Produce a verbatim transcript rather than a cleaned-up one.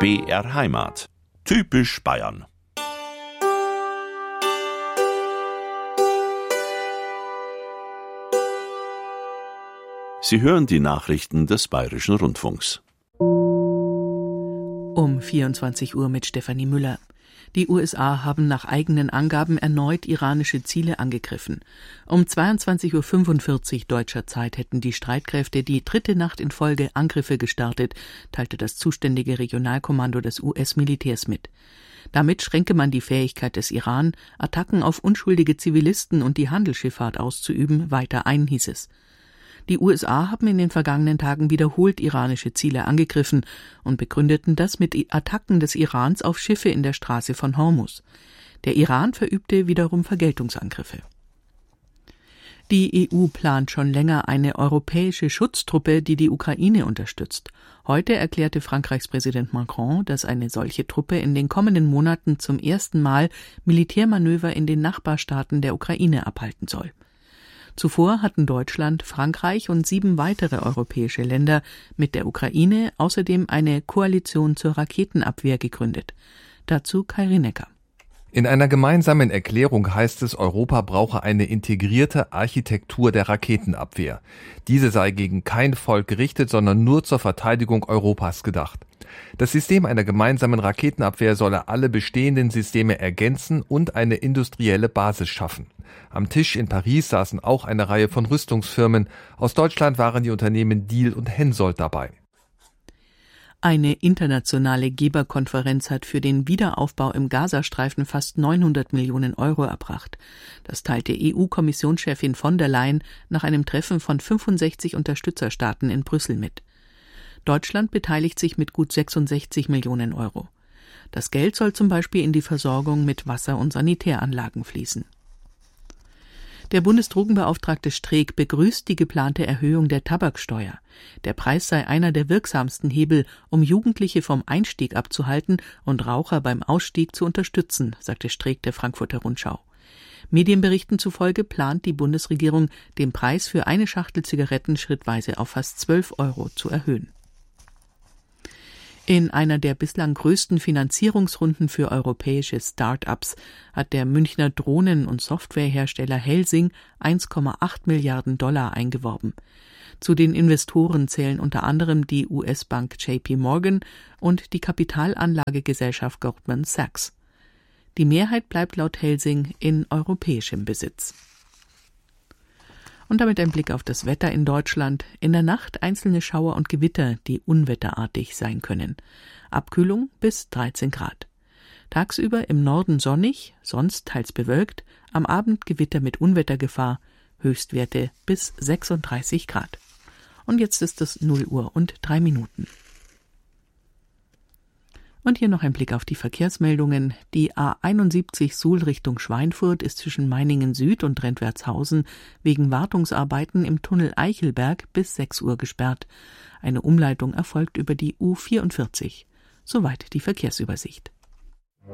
B R Heimat. Typisch Bayern. Sie hören die Nachrichten des Bayerischen Rundfunks. Um vierundzwanzig Uhr mit Stefanie Müller. Die U S A haben nach eigenen Angaben erneut iranische Ziele angegriffen. Um zweiundzwanzig Uhr fünfundvierzig deutscher Zeit hätten die Streitkräfte die dritte Nacht in Folge Angriffe gestartet, teilte das zuständige Regionalkommando des U S-Militärs mit. Damit schränke man die Fähigkeit des Iran, Attacken auf unschuldige Zivilisten und die Handelsschifffahrt auszuüben, weiter ein, hieß es. Die U S A haben in den vergangenen Tagen wiederholt iranische Ziele angegriffen und begründeten das mit Attacken des Irans auf Schiffe in der Straße von Hormuz. Der Iran verübte wiederum Vergeltungsangriffe. Die E U plant schon länger eine europäische Schutztruppe, die die Ukraine unterstützt. Heute erklärte Frankreichs Präsident Macron, dass eine solche Truppe in den kommenden Monaten zum ersten Mal Militärmanöver in den Nachbarstaaten der Ukraine abhalten soll. Zuvor hatten Deutschland, Frankreich und sieben weitere europäische Länder mit der Ukraine außerdem eine Koalition zur Raketenabwehr gegründet. Dazu Kai Rinecker. In einer gemeinsamen Erklärung heißt es, Europa brauche eine integrierte Architektur der Raketenabwehr. Diese sei gegen kein Volk gerichtet, sondern nur zur Verteidigung Europas gedacht. Das System einer gemeinsamen Raketenabwehr solle alle bestehenden Systeme ergänzen und eine industrielle Basis schaffen. Am Tisch in Paris saßen auch eine Reihe von Rüstungsfirmen. Aus Deutschland waren die Unternehmen Diehl und Hensoldt dabei. Eine internationale Geberkonferenz hat für den Wiederaufbau im Gazastreifen fast neunhundert Millionen Euro erbracht. Das teilte E U-Kommissionschefin von der Leyen nach einem Treffen von fünfundsechzig Unterstützerstaaten in Brüssel mit. Deutschland beteiligt sich mit gut sechsundsechzig Millionen Euro. Das Geld soll zum Beispiel in die Versorgung mit Wasser- und Sanitäranlagen fließen. Der Bundesdrogenbeauftragte Streeck begrüßt die geplante Erhöhung der Tabaksteuer. Der Preis sei einer der wirksamsten Hebel, um Jugendliche vom Einstieg abzuhalten und Raucher beim Ausstieg zu unterstützen, sagte Streeck der Frankfurter Rundschau. Medienberichten zufolge plant die Bundesregierung, den Preis für eine Schachtel Zigaretten schrittweise auf fast zwölf Euro zu erhöhen. In einer der bislang größten Finanzierungsrunden für europäische Start-ups hat der Münchner Drohnen- und Softwarehersteller Helsing eins Komma acht Milliarden Dollar eingeworben. Zu den Investoren zählen unter anderem die U S-Bank J P Morgan und die Kapitalanlagegesellschaft Goldman Sachs. Die Mehrheit bleibt laut Helsing in europäischem Besitz. Und damit ein Blick auf das Wetter in Deutschland. In der Nacht einzelne Schauer und Gewitter, die unwetterartig sein können. Abkühlung bis dreizehn Grad. Tagsüber im Norden sonnig, sonst teils bewölkt, am Abend Gewitter mit Unwettergefahr, Höchstwerte bis sechsunddreißig Grad. Und jetzt ist es null Uhr und drei Minuten. Und hier noch ein Blick auf die Verkehrsmeldungen. Die A einundsiebzig Suhl Richtung Schweinfurt ist zwischen Meiningen Süd und Rentwertshausen wegen Wartungsarbeiten im Tunnel Eichelberg bis sechs Uhr gesperrt. Eine Umleitung erfolgt über die U vierundvierzig. Soweit die Verkehrsübersicht.